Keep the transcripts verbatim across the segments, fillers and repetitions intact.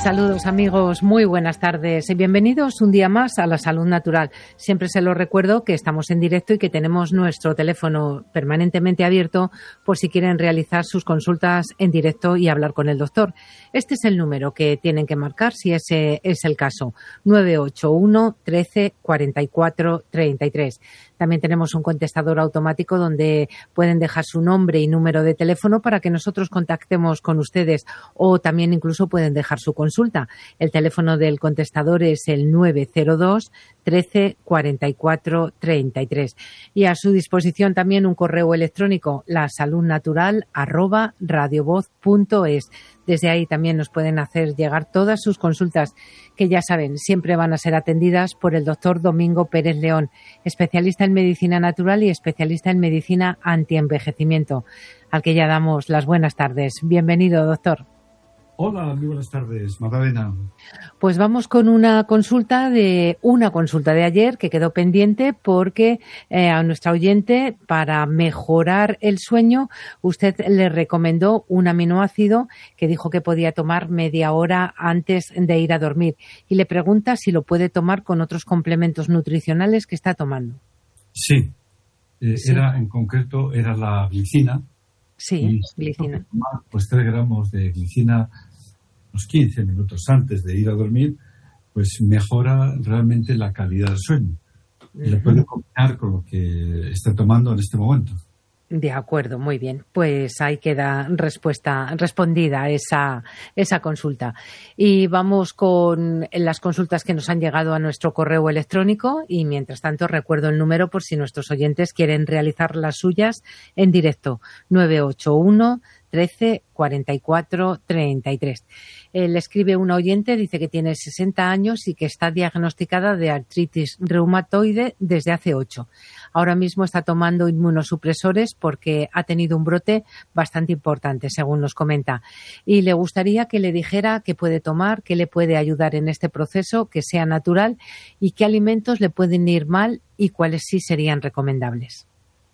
Saludos amigos, muy buenas tardes y bienvenidos un día más a La Salud Natural. Siempre se lo recuerdo que estamos en directo y que tenemos nuestro teléfono permanentemente abierto por si quieren realizar sus consultas en directo y hablar con el doctor. Este es el número que tienen que marcar si ese es el caso, nueve ocho uno, trece, cuarenta y cuatro, treinta y tres. También tenemos un contestador automático donde pueden dejar su nombre y número de teléfono para que nosotros contactemos con ustedes, o también incluso pueden dejar su consulta. El teléfono del contestador es el nueve cero dos, trece, cuarenta y cuatro, treinta y tres. Y a su disposición también un correo electrónico, lasaludnatural arroba radiovoz punto es. Desde ahí también nos pueden hacer llegar todas sus consultas, que ya saben, siempre van a ser atendidas por el doctor Domingo Pérez León, especialista en medicina natural y especialista en medicina antienvejecimiento, al que ya damos las buenas tardes. Bienvenido, doctor. Hola, muy buenas tardes, Magdalena. Pues vamos con una consulta de una consulta de ayer que quedó pendiente porque eh, a nuestra oyente, para mejorar el sueño, usted le recomendó un aminoácido que dijo que podía tomar media hora antes de ir a dormir, y le pregunta si lo puede tomar con otros complementos nutricionales que está tomando. Sí, eh, sí. Era en concreto era la glicina. Sí, glicina. Tomar, pues tres gramos de glicina unos quince minutos antes de ir a dormir, pues mejora realmente la calidad del sueño. Y le puede combinar con lo que está tomando en este momento. De acuerdo, muy bien. Pues ahí queda respuesta respondida esa esa consulta. Y vamos con las consultas que nos han llegado a nuestro correo electrónico, y mientras tanto recuerdo el número por si nuestros oyentes quieren realizar las suyas en directo, nueve ocho uno, trece, cuarenta y cuatro, treinta y tres. Eh, le escribe una oyente, dice que tiene sesenta años y que está diagnosticada de artritis reumatoide desde hace ocho. Ahora mismo está tomando inmunosupresores porque ha tenido un brote bastante importante, según nos comenta. Y le gustaría que le dijera qué puede tomar, qué le puede ayudar en este proceso, que sea natural, y qué alimentos le pueden ir mal y cuáles sí serían recomendables.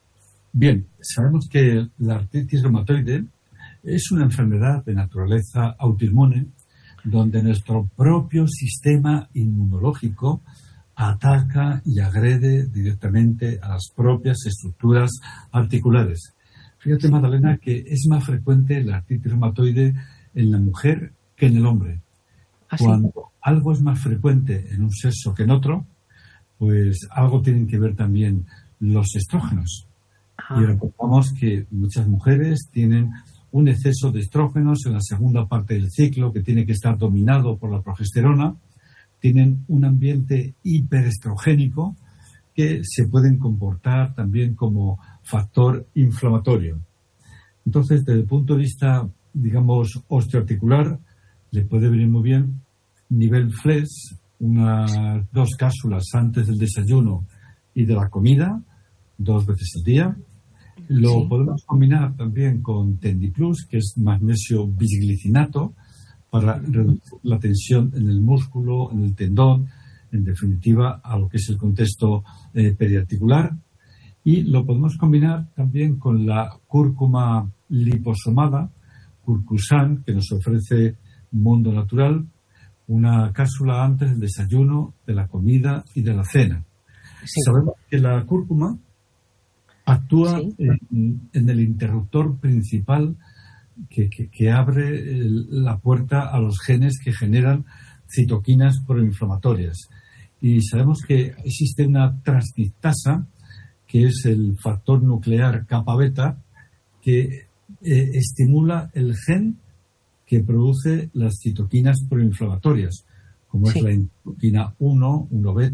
Bien, sabemos que la artritis reumatoide es una enfermedad de naturaleza autoinmune donde nuestro propio sistema inmunológico ataca y agrede directamente a las propias estructuras articulares. Fíjate, Magdalena, que es más frecuente la artritis reumatoide en la mujer que en el hombre. ¿Ah, sí? Cuando algo es más frecuente en un sexo que en otro, pues algo tienen que ver también los estrógenos. Ajá. Y recordamos que muchas mujeres tienen un exceso de estrógenos en la segunda parte del ciclo que tiene que estar dominado por la progesterona. Tienen un ambiente hiperestrogénico que se pueden comportar también como factor inflamatorio. Entonces, desde el punto de vista, digamos, osteoarticular, le puede venir muy bien nivel F L E S, unas dos cápsulas antes del desayuno y de la comida, dos veces al día. Lo sí. podemos combinar también con Tendiplus, que es magnesio bisglicinato, para reducir la tensión en el músculo, en el tendón, en definitiva, a lo que es el contexto eh, periarticular. Y lo podemos combinar también con la cúrcuma liposomada, Curcusan, que nos ofrece Mundo Natural, una cápsula antes del desayuno, de la comida y de la cena. Sí. Sabemos que la cúrcuma actúa sí. en, en el interruptor principal que, que, que abre el, la puerta a los genes que generan citoquinas proinflamatorias. Y sabemos que existe una transcriptasa, que es el factor nuclear kappa beta, que eh, estimula el gen que produce las citoquinas proinflamatorias, como sí. es la interleuquina uno, uno beta,